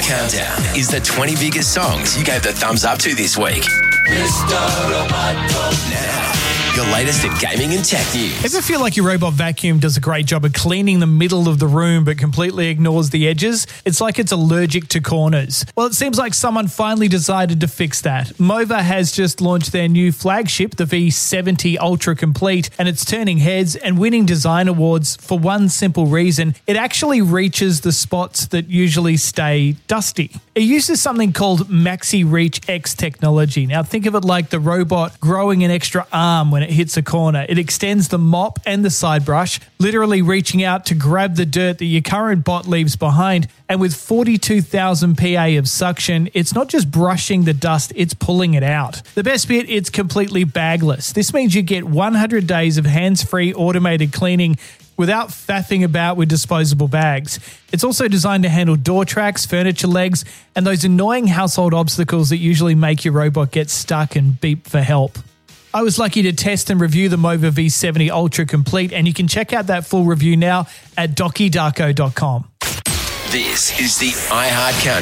Countdown is the 20 biggest songs you gave the thumbs up to this week. Now, your latest in gaming and tech news. Ever feel like your robot vacuum does a great job of cleaning the middle of the room but completely ignores the edges? It's like it's allergic to corners. Well, it seems like someone finally decided to fix that. Mova has just launched their new flagship, the V70 Ultra Complete, and it's turning heads and winning design awards for one simple reason. It actually reaches the spots that usually stay dusty. It uses something called Maxi Reach X technology. Now, think of it like the robot growing an extra arm when it hits a corner. It extends the mop and the side brush, literally reaching out to grab the dirt that your current bot leaves behind. And with 42,000 PA of suction, it's not just brushing the dust, it's pulling it out. The best bit, it's completely bagless. This means you get 100 days of hands-free automated cleaning without faffing about with disposable bags. It's also designed to handle door tracks, furniture legs, and those annoying household obstacles that usually make your robot get stuck and beep for help. I was lucky to test and review the Mova V70 Ultra Complete, and you can check out that full review now at DockyDarko.com. This is the iHeart Countdown.